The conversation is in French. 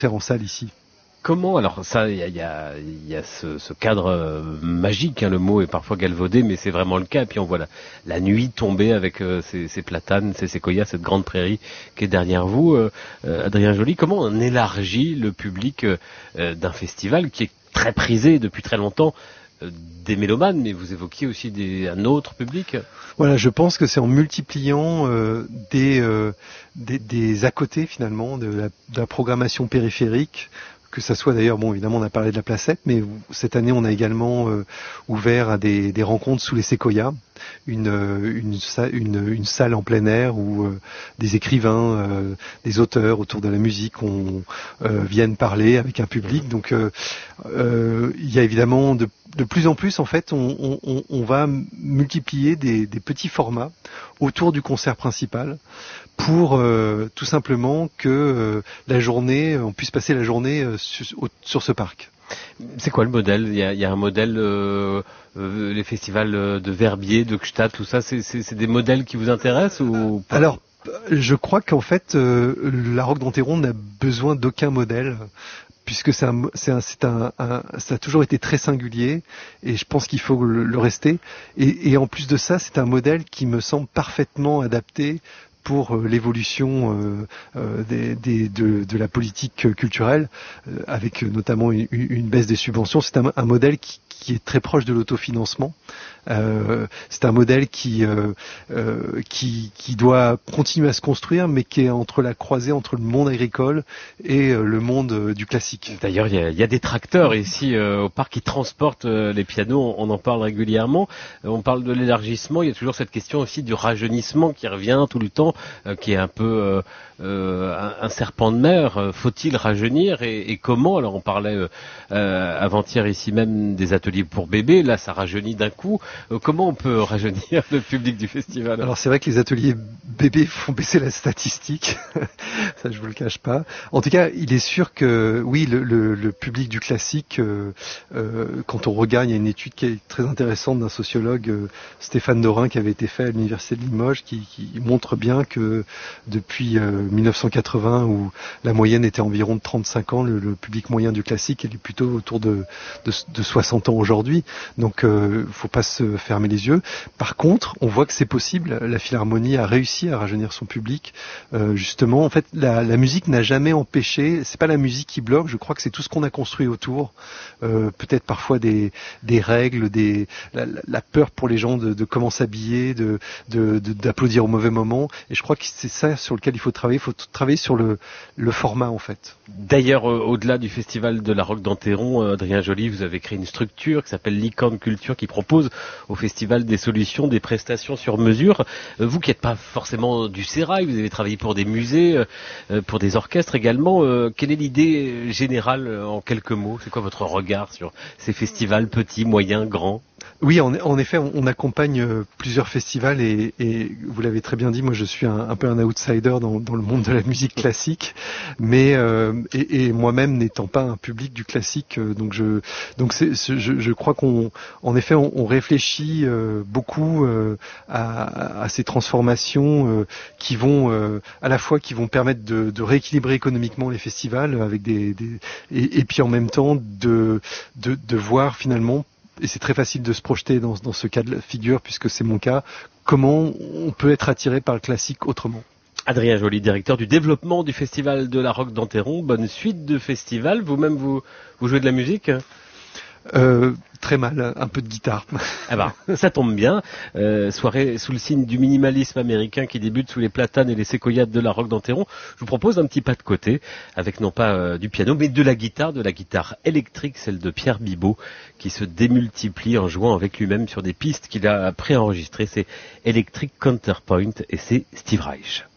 faire en salle ici. Comment, alors ça, il y a ce cadre magique, hein, le mot est parfois galvaudé, mais c'est vraiment le cas. Et puis on voit la nuit tomber avec ces platanes, ces séquoias, cette grande prairie qui est derrière vous. Adrien Joly, comment on élargit le public d'un festival qui est très prisé depuis très longtemps des mélomanes, mais vous évoquiez aussi un autre public. Voilà, je pense que c'est en multipliant des à côté finalement de la programmation périphérique, que ça soit d'ailleurs, bon évidemment on a parlé de la Placette, mais cette année on a également ouvert à des rencontres sous les séquoias, une salle en plein air où des écrivains, des auteurs autour de la musique viennent parler avec un public. Donc il y a évidemment de plus en plus, en fait, on va multiplier des petits formats autour du concert principal pour tout simplement que la journée, on puisse passer la journée sur ce parc. C'est quoi le modèle ? Il y a un modèle, les festivals de Verbier, de Gstaad, tout ça, c'est des modèles qui vous intéressent ou pas ? Alors, je crois qu'en fait, la Roque d'Anteron n'a besoin d'aucun modèle, puisque ça a toujours été très singulier, et je pense qu'il faut le rester. Et en plus de ça, c'est un modèle qui me semble parfaitement adapté pour l'évolution de la politique culturelle, avec notamment une baisse des subventions. C'est un modèle qui est très proche de l'autofinancement. C'est un modèle qui doit continuer à se construire, mais qui est entre la croisée entre le monde agricole et le monde du classique. D'ailleurs, il y a des tracteurs ici au parc qui transportent les pianos. On en parle régulièrement. On parle de l'élargissement. Il y a toujours cette question aussi du rajeunissement qui revient tout le temps, qui est un peu un serpent de mer. Faut-il rajeunir et comment ? Alors, on parlait avant-hier ici même des ateliers pour bébés. Là, ça rajeunit d'un coup. Comment on peut rajeunir le public du festival ? Alors c'est vrai que les ateliers bébés font baisser la statistique, ça je vous le cache pas. En tout cas, il est sûr que oui, le public du classique, quand on regarde, il y a une étude qui est très intéressante d'un sociologue, Stéphane Dorin, qui avait été faite à l'université de Limoges, qui montre bien que depuis 1980, où la moyenne était environ de 35 ans, le public moyen du classique, il est plutôt autour de 60 ans aujourd'hui. Donc faut pas se fermer les yeux. Par contre, on voit que c'est possible. La Philharmonie a réussi à rajeunir son public. Justement, en fait, la musique n'a jamais empêché. C'est pas la musique qui bloque. Je crois que c'est tout ce qu'on a construit autour. Peut-être parfois des règles, la peur pour les gens de comment s'habiller, d'applaudir au mauvais moment. Et je crois que c'est ça sur lequel il faut travailler. Il faut travailler sur le format, en fait. D'ailleurs, au-delà du festival de la Roque d'Anteron, Adrien Joly, vous avez créé une structure qui s'appelle Licorne Culture, qui propose au festival des solutions, des prestations sur mesure. Vous qui n'êtes pas forcément du sérail, vous avez travaillé pour des musées, pour des orchestres également. Quelle est l'idée générale en quelques mots ? C'est quoi votre regard sur ces festivals petits, moyens, grands ? Oui, en effet, on accompagne plusieurs festivals et vous l'avez très bien dit, moi je suis un peu un outsider dans le monde de la musique classique, mais et moi-même n'étant pas un public du classique, donc je crois qu'en effet on réfléchit beaucoup à ces transformations qui vont à la fois qui vont permettre de rééquilibrer économiquement les festivals avec et puis en même temps de voir finalement. Et c'est très facile de se projeter dans ce cas de figure, puisque c'est mon cas, comment on peut être attiré par le classique autrement. Adrien Joly, directeur du développement du festival de la Roque d'Anteron. Bonne suite de festival. Vous-même, vous jouez de la musique ? Très mal, un peu de guitare. Ah bah, ça tombe bien. Soirée sous le signe du minimalisme américain qui débute sous les platanes et les séquoiades de la Roque d'Anteron. Je vous propose un petit pas de côté, avec non pas du piano, mais de la guitare électrique, celle de Pierre Bibot, qui se démultiplie en jouant avec lui-même sur des pistes qu'il a préenregistrées. C'est Electric Counterpoint et c'est Steve Reich.